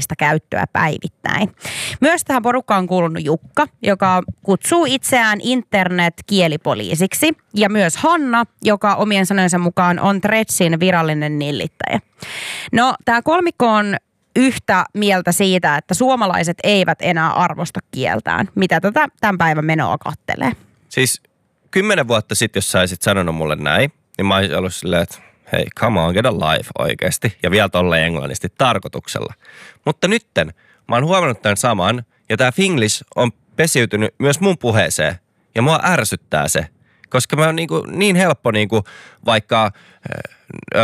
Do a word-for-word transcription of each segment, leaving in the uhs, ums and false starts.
sosiaalista käyttöä päivittäin. Myös tähän porukkaan on kuulunut Jukka, joka kutsuu itseään internet-kielipoliisiksi, ja myös Hanna, joka omien sanojensa mukaan on Threadsin virallinen nillittäjä. No, tämä kolmikko on yhtä mieltä siitä, että suomalaiset eivät enää arvosta kieltään. Mitä tätä tämän päivän menoa kattelee? Siis kymmenen vuotta sitten, jos sä olisit sanonut mulle näin, niin mä olisin ollut silleen, että hei, come on, get a life oikeasti. Ja vielä tolleen englannisesti tarkoituksella. Mutta nytten mä oon huomannut tämän saman, ja tää Finglish on pesiytynyt myös mun puheeseen. Ja mua ärsyttää se, koska mä oon niinku niin helppo niinku vaikka öö,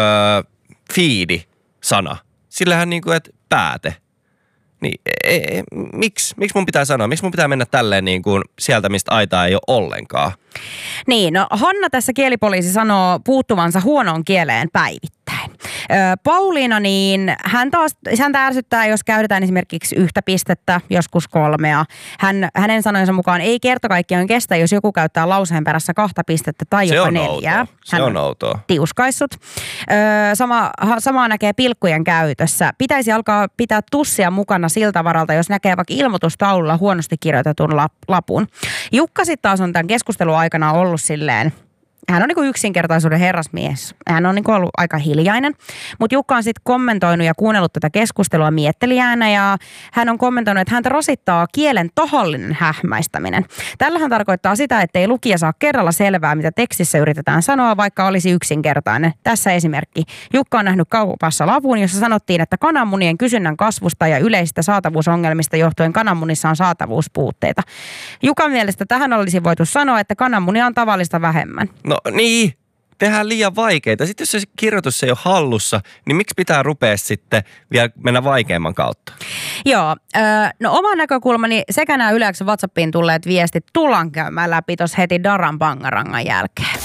feedi-sana. Sillähän niinku, että pääte. Niin e, e, miksi? Miksi mun pitää sanoa? Miksi mun pitää mennä tälleen niin kuin sieltä, mistä aitaa ei ole ollenkaan? Niin, no Hanna tässä kielipoliisi sanoo puuttuvansa huonoon kieleen päivittäin. Ö, Pauliina, niin hän taas, häntä ärsyttää, jos käytetään esimerkiksi yhtä pistettä, joskus kolmea. Hän, hänen sanojensa mukaan ei kertakaikkiaan kestä, jos joku käyttää lauseen perässä kahta pistettä tai jopa neljää. Outoa. Se hän on outoa. Tiuskaissut. Ö, sama, samaa näkee pilkkujen käytössä. Pitäisi alkaa pitää tussia mukana siltä varalta, jos näkee vaikka ilmoitustaululla huonosti kirjoitetun lap, lapun. Jukka sitten taas on tämän keskustelun aikana ollut silleen, hän on niin kuin yksinkertaisuuden herrasmies. Hän on niin kuin ollut aika hiljainen, mutta Jukka on sitten kommentoinut ja kuunnellut tätä keskustelua miettelijänä, ja hän on kommentoinut, että häntä rasittaa kielen tahallinen hähmäistäminen. Tällähän tarkoittaa sitä, että ei lukija saa kerralla selvää, mitä tekstissä yritetään sanoa, vaikka olisi yksinkertainen. Tässä esimerkki. Jukka on nähnyt kaupassa lapun, jossa sanottiin, että kananmunien kysynnän kasvusta ja yleisistä saatavuusongelmista johtuen kananmunissa on saatavuuspuutteita. Jukan mielestä tähän olisi voitu sanoa, että kananmunia on tavallista vähemmän. No niin, tehdään liian vaikeita. Sitten jos se kirjoitus ei ole hallussa, niin miksi pitää rupea sitten vielä mennä vaikeamman kautta? Joo, no oma näkökulmani sekä nämä Yle X:n WhatsAppiin tulleet viestit tullaan käymään läpi tuossa heti Daran Bangarangan jälkeen.